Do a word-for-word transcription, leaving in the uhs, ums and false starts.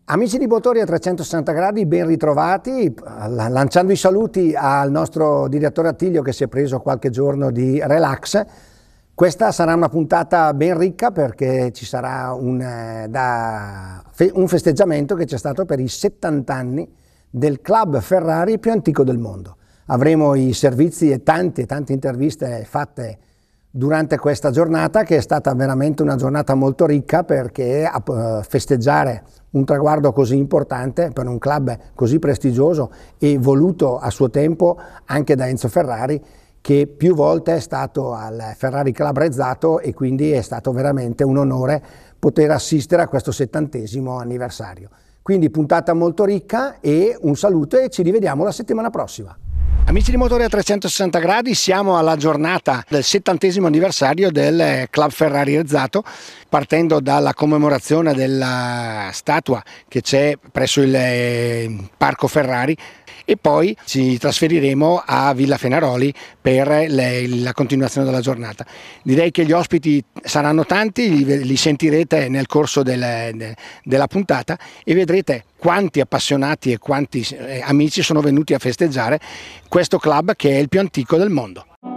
Amici di Motori a trecentosessanta gradi, ben ritrovati, lanciando i saluti al nostro direttore Attilio che si è preso qualche giorno di relax. Questa sarà una puntata ben ricca perché ci sarà un, eh, da, fe, un festeggiamento che c'è stato per i settanta anni del club Ferrari più antico del mondo. Avremo i servizi e tante, tante interviste fatte durante questa giornata, che è stata veramente una giornata molto ricca perché a uh, festeggiare un traguardo così importante per un club così prestigioso e voluto a suo tempo anche da Enzo Ferrari, che più volte è stato al Ferrari Club Rezzato, e quindi è stato veramente un onore poter assistere a questo settantesimo anniversario. Quindi puntata molto ricca, e un saluto e ci rivediamo la settimana prossima. Amici di Motori a trecentosessanta gradi, siamo alla giornata del settantesimo anniversario del Club Ferrari Rezzato, partendo dalla commemorazione della statua che c'è presso il Parco Ferrari, e poi ci trasferiremo a Villa Fenaroli per le, la continuazione della giornata. Direi che gli ospiti saranno tanti, li, li sentirete nel corso del, de, della puntata, e vedrete quanti appassionati e quanti eh, amici sono venuti a festeggiare questo club che è il più antico del mondo.